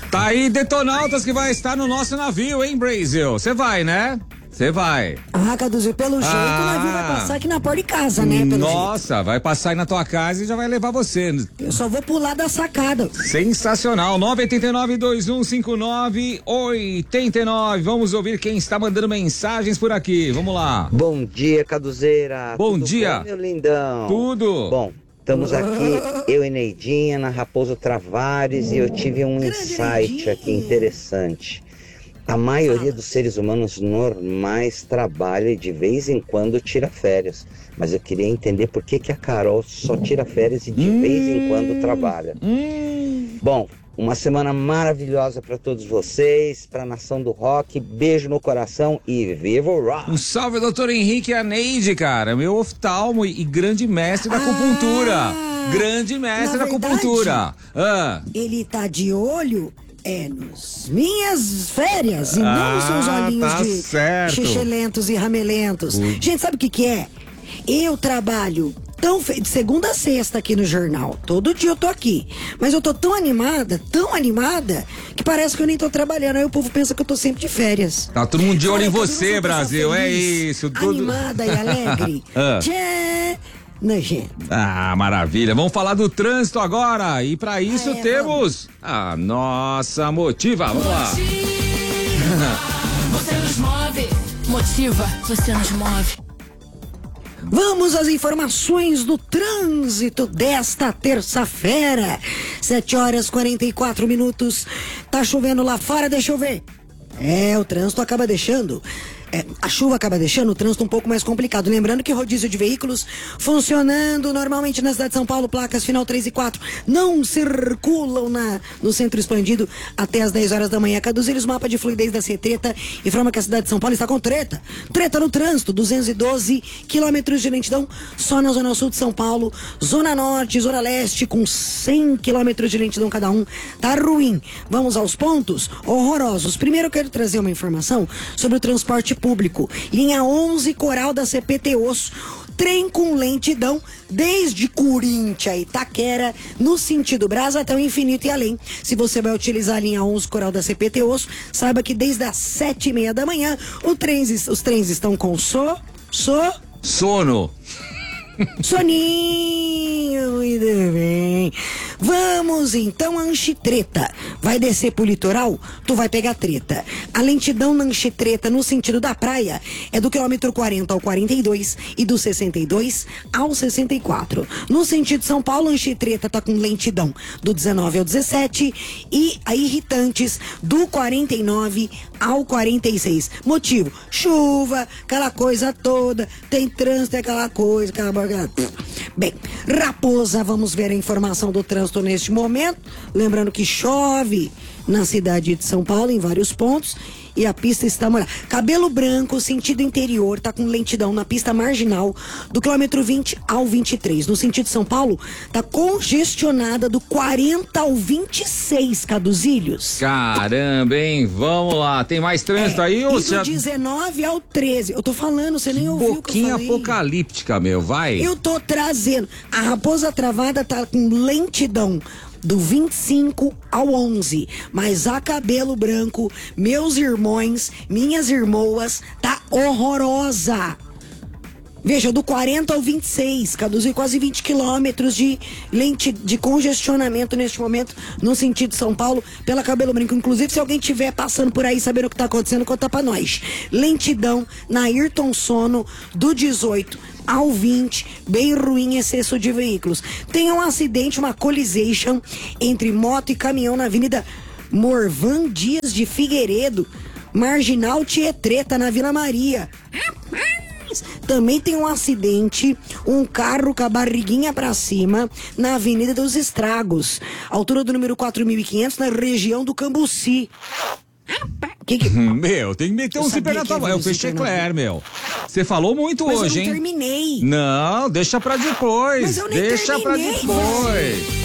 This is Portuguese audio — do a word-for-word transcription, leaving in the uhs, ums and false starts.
Tá aí Detonautas que vai estar no nosso navio, hein, Brasil? Você vai, né? Você vai. Ah, Caduzinho, pelo jeito Ah. o navio vai passar aqui na porta de casa, né? Pelo Nossa, jeito. vai passar aí na tua casa e já vai levar você. Eu só vou pular da sacada. Sensacional. nove oito nove, dois um cinco nove, oito nove. Vamos ouvir quem está mandando mensagens por aqui. Vamos lá. Bom dia, Caduzeira. Bom Tudo dia. Bom, meu lindão? Tudo. Bom, estamos aqui, eu e Neidinha, na Raposo Travares, e eu tive um insight aqui interessante. A maioria dos seres humanos normais trabalha e de vez em quando tira férias. Mas eu queria entender por que, que a Carol só tira férias e de hum, vez em quando trabalha. Hum. Bom, uma semana maravilhosa para todos vocês, para a nação do rock. Beijo no coração e viva o rock! Um salve, doutor Henrique Aneide, cara. Meu oftalmo e grande mestre da acupuntura. Ah, grande mestre da acupuntura. Ah. Ele tá de olho... É nos minhas férias e ah, não nos seus olhinhos tá de certo. xixelentos e ramelentos. Uh. Gente, sabe o que que é? Eu trabalho tão fe... de segunda a sexta aqui no jornal. Todo dia eu tô aqui. Mas eu tô tão animada, tão animada, que parece que eu nem tô trabalhando. Aí o povo pensa que eu tô sempre de férias. Tá todo mundo de olho Ai, em você, Brasil. Feliz, é isso. Tudo... Animada e alegre. ah. Tchê! Nojento. Ah, maravilha. Vamos falar do trânsito agora. E para isso ah, é, temos vamos. a nossa Motiva. Vamos lá. Você nos move. Motiva, você nos move. Vamos às informações do trânsito desta terça-feira. sete horas e quarenta e quatro minutos. Tá chovendo lá fora, deixa eu ver. É, o trânsito acaba deixando... É, a chuva acaba deixando o trânsito um pouco mais complicado. Lembrando que rodízio de veículos funcionando normalmente na cidade de São Paulo, placas final três e quatro não circulam na, no centro expandido até as dez horas da manhã. Caduziram os mapas de fluidez da CETRETA, informa que a cidade de São Paulo está com treta. Treta no trânsito, duzentos e doze quilômetros de lentidão só na zona sul de São Paulo, zona norte, zona leste com cem quilômetros de lentidão cada um. Tá ruim. Vamos aos pontos horrorosos. Primeiro eu quero trazer uma informação sobre o transporte público. Linha onze, Coral da C P T Osso. Trem com lentidão desde Corinthians, Itaquera, no sentido Brasa até o infinito e além. Se você vai utilizar a linha onze Coral da C P T Osso, saiba que desde as sete e meia da manhã o trens, os trens estão com so, so, sono. Soninho, muito bem. Vamos então a Anchitreta. Vai descer pro litoral, tu vai pegar treta. A lentidão na Anchitreta no sentido da praia é do quilômetro quarenta ao quarenta e dois e do sessenta e dois ao sessenta e quatro. No sentido de São Paulo, a Anchitreta tá com lentidão do dezenove ao dezessete e a Irritantes do quarenta e nove ao quarenta e seis. Motivo, chuva, aquela coisa toda, tem trânsito, é aquela coisa, aquela... Bem, Raposa, vamos ver a informação do trânsito neste momento. Lembrando que chove na cidade de São Paulo, em vários pontos, e a pista está molhada. Cabelo Branco, sentido interior, tá com lentidão na pista marginal do quilômetro vinte ao vinte e três. No sentido de São Paulo, tá congestionada do quarenta ao vinte e seis, Caduzilhos. Caramba, hein? Vamos lá. Tem mais trânsito é, aí? Ou e do já... dezenove ao treze. Eu tô falando, você nem ouviu o que eu falei. Apocalíptica, meu, vai. Eu tô trazendo. A Raposa Travada tá com lentidão do vinte e cinco ao onze, mas a Cabelo Branco, meus irmãos, minhas irmãs, tá horrorosa. Veja, do quarenta ao vinte e seis, Caduziu quase vinte quilômetros de lente de congestionamento neste momento, no sentido de São Paulo, pela Cabelo Branco. Inclusive, se alguém estiver passando por aí sabendo o que tá acontecendo, conta pra nós. Lentidão na Ayrton Sono, do dezoito ao vinte, bem ruim, excesso de veículos. Tem um acidente, uma colisation entre moto e caminhão na Avenida Morvan Dias de Figueiredo, Marginal Tietreta, na Vila Maria. Também tem um acidente, um carro com a barriguinha pra cima, na Avenida dos Estragos, altura do número quatro mil e quinhentos, na região do Cambuci. Que que... Meu, tem que meter um zíper na tua mão. Eu fechei Claire, meu. Você falou muito Mas hoje, eu não hein? terminei. Não, deixa pra depois. Mas eu nem deixa terminei, pra depois.